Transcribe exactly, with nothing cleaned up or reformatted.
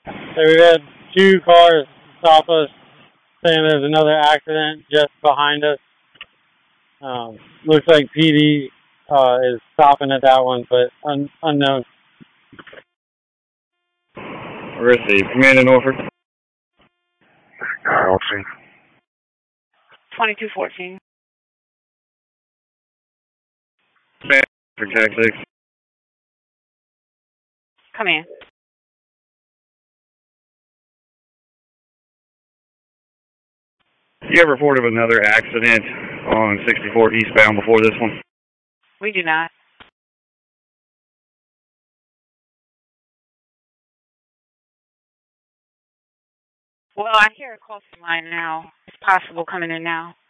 So we had two cars stop us, saying there's another accident just behind us. Um, looks like P D uh, is stopping at that one, but un- unknown. Receive. Commander Norfolk. twenty-two fourteen. For Jack six. Come in. You ever reported another accident on sixty-four eastbound before this one? We do not. Well, I hear a call from line now. It's possible coming in now.